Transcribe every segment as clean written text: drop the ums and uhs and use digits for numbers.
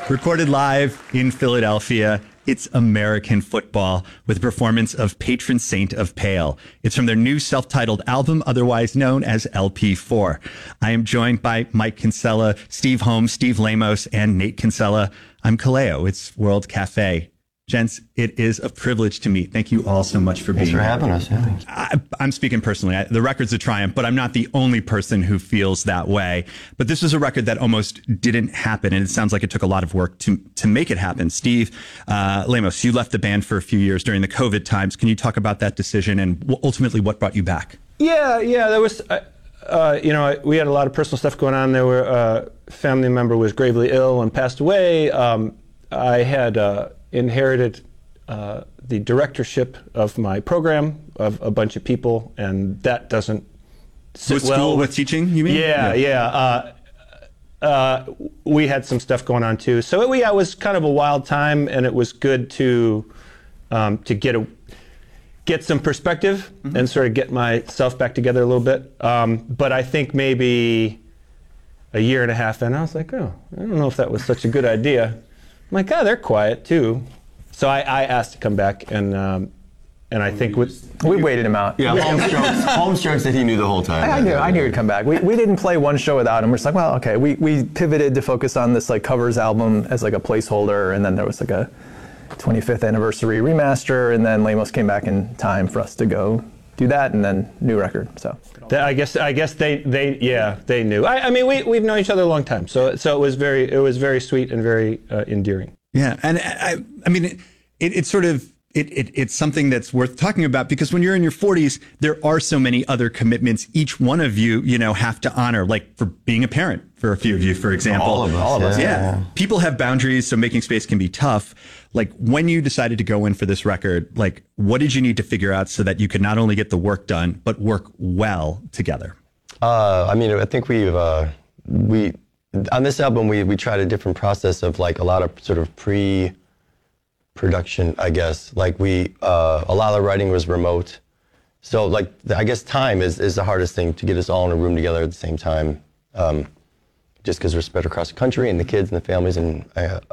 Recorded live in Philadelphia, it's American Football with a performance of Patron Saint of Pale. It's from their new self-titled album, otherwise known as LP4. I am joined by Mike Kinsella, Steve Holmes, Steve Lamos, and Nate Kinsella. I'm Kaleo. It's World Cafe. Gents, it is a privilege to meet. Thank you all so much for being here. Thanks for having us. Yeah. I'm speaking personally. The record's a triumph, but I'm not the only person who feels that way. But this was a record that almost didn't happen, and it sounds like it took a lot of work to make it happen. Steve Lamos, you left the band for a few years during the COVID times. Can you talk about that decision and ultimately what brought you back? Yeah, there was, we had a lot of personal stuff going on. There were a family member was gravely ill and passed away. I had inherited the directorship of my program of a bunch of people, and that doesn't sit with well school, with teaching, you mean? Yeah. We had some stuff going on too, so it was kind of a wild time, and it was good to get some perspective and sort of get myself back together a little bit. But I think maybe a year and a half in, I was like, oh, I don't know if that was such a good idea. I'm like, they're quiet too. So I asked to come back, and I think we waited him out. Yeah, Holmes jokes that he knew the whole time. I knew he'd come back. We didn't play one show without him. We're just like, well, okay. We pivoted to focus on this like covers album as like a placeholder, and then there was like a 25th anniversary remaster, and then Lamos came back in time for us to go do that, and then new record. So I guess they knew. I mean we've known each other a long time, so it was very sweet and very endearing. Yeah, and I mean, it's sort of, it's something that's worth talking about, because when you're in your 40s, there are so many other commitments each one of you, have to honor, like for being a parent for a few of you, for example. All of us. Yeah. People have boundaries, so making space can be tough. Like when you decided to go in for this record, like what did you need to figure out so that you could not only get the work done, but work well together? I think on this album, we tried a different process of like a lot of sort of pre-production, I guess. Like a lot of the writing was remote. So like, I guess time is the hardest thing, to get us all in a room together at the same time. Just because we're spread across the country, and the kids and the families, and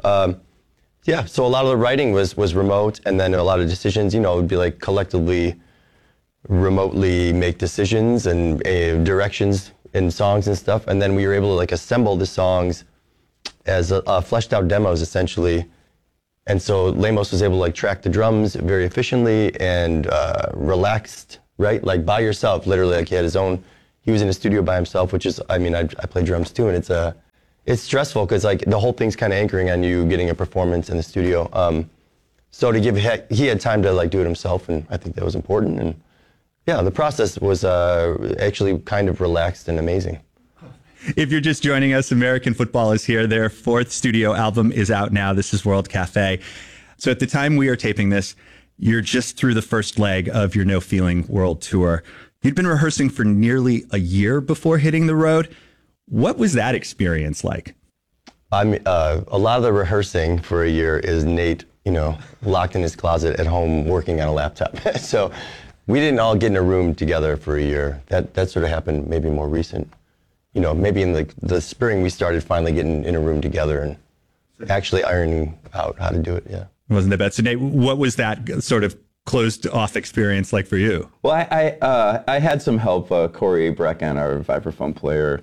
so a lot of the writing was remote, and then a lot of decisions, would be like collectively, remotely make decisions and directions in songs and stuff, and then we were able to like assemble the songs as fleshed out demos essentially. And so Lamos was able to like track the drums very efficiently and relaxed, right? Like by yourself, literally. Like he was in a studio by himself, which is, I play drums too, and it's stressful because like the whole thing's kind of anchoring on you getting a performance in the studio. So he had time to like do it himself, and I think that was important. And yeah, the process was actually kind of relaxed and amazing. If you're just joining us, American Football is here. Their fourth studio album is out now. This is World Cafe. So at the time we are taping this, you're just through the first leg of your No Feeling World Tour. You'd been rehearsing for nearly a year before hitting the road. What was that experience like? A lot of the rehearsing for a year is Nate, locked in his closet at home working on a laptop. So we didn't all get in a room together for a year. That sort of happened maybe more recent. Maybe in the spring we started finally getting in a room together and actually ironing out how to do it, yeah. It wasn't that bad. So Nate, what was that sort of closed off experience like for you? Well, I had some help. Corey Brecken, our vibraphone player,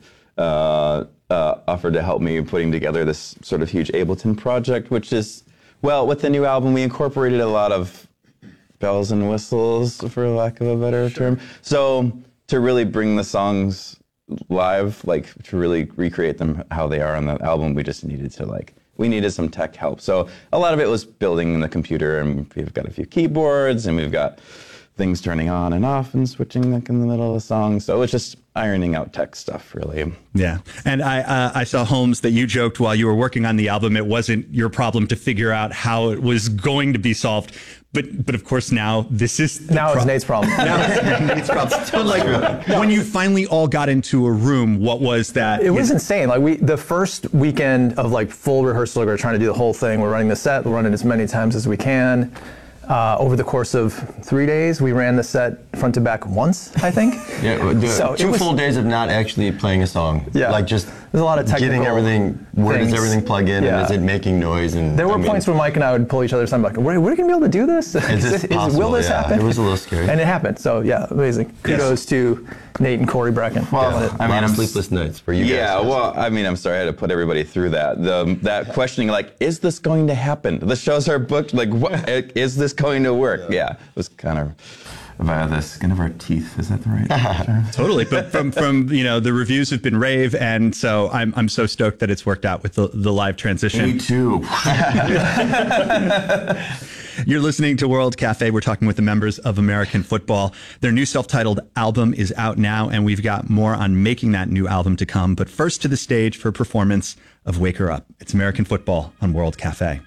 offered to help me putting together this sort of huge Ableton project, which is, with the new album, we incorporated a lot of bells and whistles, for lack of a better term. So to really bring the songs live, like to really recreate them how they are on the album, we just needed to we needed some tech help. So a lot of it was building in the computer, and we've got a few keyboards, and we've got things turning on and off and switching like in the middle of the song. So it's just ironing out tech stuff, really. Yeah. And I saw, Holmes, that you joked while you were working on the album, it wasn't your problem to figure out how it was going to be solved. But of course now this is it's Nate's problem. Now it's Nate's problem. But like when you finally all got into a room, what was that? It was insane. Like the first weekend of like full rehearsal, we're trying to do the whole thing. We're running the set, we're running as many times as we can. over the course of 3 days, we ran the set front to back once, I think. So two full days of not actually playing a song. Yeah. Like just there's a lot of technical getting everything, where does things. everything plug in, Yeah. and is it making noise? And There were points where Mike and I would pull each other aside, like, we're going to be able to do this? possible? Will this Yeah, happen? it was a little scary. And it happened. So, yeah, amazing. Kudos to Nate and Corey Brecken. Well, Killing it. I mean, sleepless nights for you guys. Yeah, well, I mean, I'm sorry I had to put everybody through that. That questioning, like, is this going to happen? The shows are booked. Like, what is this going to work? Yeah, it was kind of via the skin of our teeth. Is that the right term? Totally, but from the reviews have been rave, and so I'm so stoked that it's worked out with the live transition. Me too. You're listening to World Cafe. We're talking with the members of American Football. Their new self-titled album is out now, and we've got more on making that new album to come. But first to the stage for a performance of Wake Her Up. It's American Football on World Cafe.